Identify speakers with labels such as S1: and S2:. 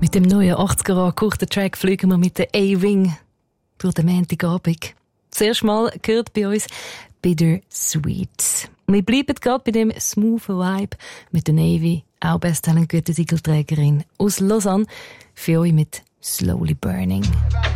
S1: Mit dem neuen 80er-angehauchten Track fliegen wir mit der A-Wing durch den Montagabend. Zuerst mal gehört bei uns Bitter Sweet. Wir bleiben gerade bei dem smoothen Vibe mit der Navy, auch Bestselling-Gütesiegelträgerin aus Lausanne, für euch mit Slowly Burning.